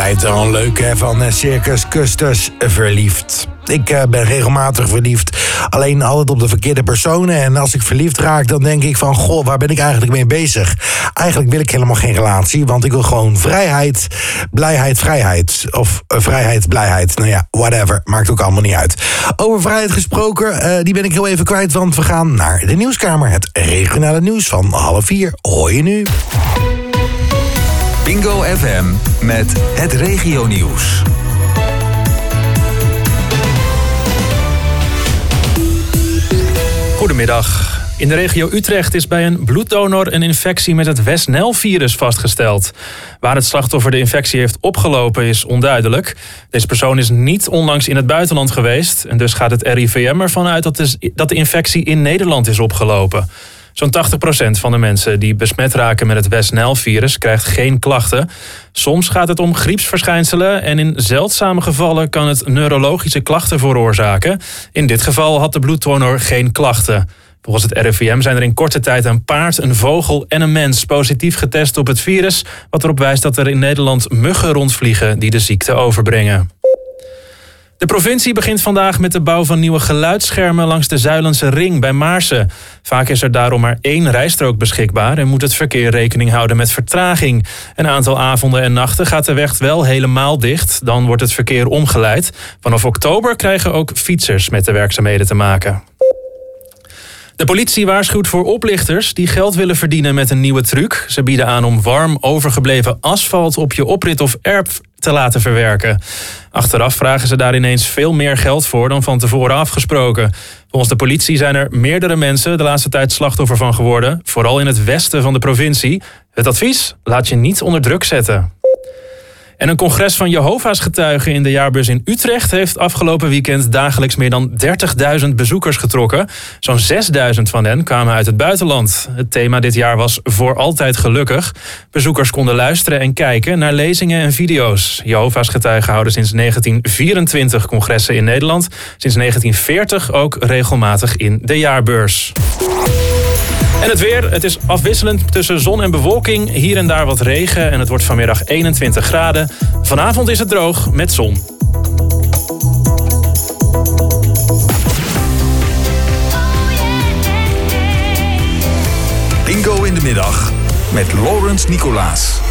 Blijft wel leuk hè, van Circus Custus verliefd. Ik ben regelmatig verliefd, alleen altijd op de verkeerde personen. En als ik verliefd raak, dan denk ik van, goh, waar ben ik eigenlijk mee bezig? Eigenlijk wil ik helemaal geen relatie, want ik wil gewoon vrijheid, blijheid, vrijheid. Of vrijheid, blijheid. Nou ja, whatever, maakt ook allemaal niet uit. Over vrijheid gesproken, die ben ik heel even kwijt, want we gaan naar de Nieuwskamer. Het regionale nieuws van 3:30. Hoor je nu. Bingo FM met het regionieuws. Goedemiddag. In de regio Utrecht is bij een bloeddonor een infectie met het West-Nijl-virus vastgesteld. Waar het slachtoffer de infectie heeft opgelopen is onduidelijk. Deze persoon is niet onlangs in het buitenland geweest. En dus gaat het RIVM ervan uit dat de infectie in Nederland is opgelopen. Zo'n 80% van de mensen die besmet raken met het West-Nijl-virus krijgt geen klachten. Soms gaat het om griepsverschijnselen en in zeldzame gevallen kan het neurologische klachten veroorzaken. In dit geval had de bloeddonor geen klachten. Volgens het RIVM zijn er in korte tijd een paard, een vogel en een mens positief getest op het virus, wat erop wijst dat er in Nederland muggen rondvliegen die de ziekte overbrengen. De provincie begint vandaag met de bouw van nieuwe geluidsschermen langs de Zuilense Ring bij Maarsen. Vaak is er daarom maar 1 rijstrook beschikbaar en moet het verkeer rekening houden met vertraging. Een aantal avonden en nachten gaat de weg wel helemaal dicht, dan wordt het verkeer omgeleid. Vanaf oktober krijgen ook fietsers met de werkzaamheden te maken. De politie waarschuwt voor oplichters die geld willen verdienen met een nieuwe truc. Ze bieden aan om warm overgebleven asfalt op je oprit of erf te laten verwerken. Achteraf vragen ze daar ineens veel meer geld voor dan van tevoren afgesproken. Volgens de politie zijn er meerdere mensen de laatste tijd slachtoffer van geworden. Vooral in het westen van de provincie. Het advies? Laat je niet onder druk zetten. En een congres van Jehovah's getuigen in de jaarbeurs in Utrecht heeft afgelopen weekend dagelijks meer dan 30.000 bezoekers getrokken. Zo'n 6.000 van hen kwamen uit het buitenland. Het thema dit jaar was Voor altijd gelukkig. Bezoekers konden luisteren en kijken naar lezingen en video's. Jehovah's getuigen houden sinds 1924 congressen in Nederland. Sinds 1940 ook regelmatig in de jaarbeurs. En het weer, het is afwisselend tussen zon en bewolking. Hier en daar wat regen en het wordt vanmiddag 21 graden. Vanavond is het droog met zon. Bingo in de middag met Laurens Nicolaas.